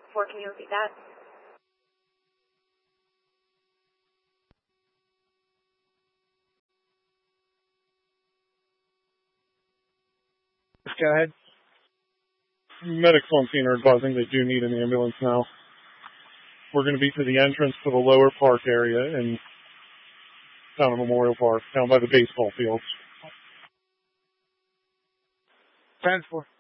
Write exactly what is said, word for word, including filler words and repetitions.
four, can you repeat that? Go ahead. Medics on scene are advising they do need an ambulance now. We're going to be to the entrance to the lower park area in down in Memorial Park, down by the baseball fields. ten four.